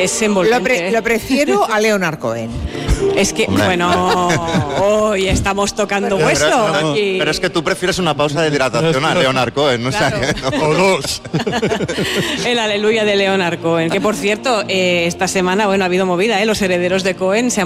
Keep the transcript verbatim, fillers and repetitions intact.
es envolvente. Lo, pre- lo prefiero a Leonard Cohen. Es que, Hombre. bueno, hoy estamos tocando Pero, hueso. no, aquí. pero es que tú prefieres una pausa de hidratación a Leonard Cohen, ¿no? Claro. O sea, que no. O dos. El aleluya de Leonard Cohen. Que por cierto, eh, esta semana, bueno, ha habido movida, ¿eh? Los herederos de Cohen se han